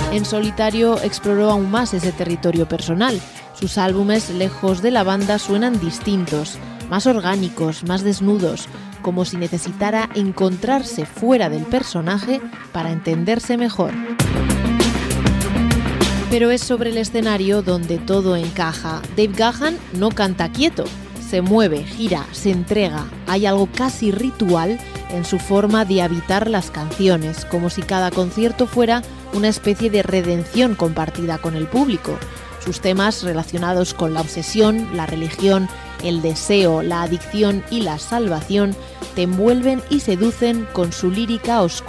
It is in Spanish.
En solitario exploró aún más ese territorio personal. Sus álbumes, lejos de la banda, suenan distintos, más orgánicos, más desnudos, como si necesitara encontrarse fuera del personaje para entenderse mejor. Pero es sobre el escenario donde todo encaja. Dave Gahan no canta quieto, se mueve, gira, se entrega. Hay algo casi ritual en su forma de habitar las canciones, como si cada concierto fuera una especie de redención compartida con el público. Sus temas relacionados con la obsesión, la religión, el deseo, la adicción y la salvación te envuelven y seducen con su lírica oscura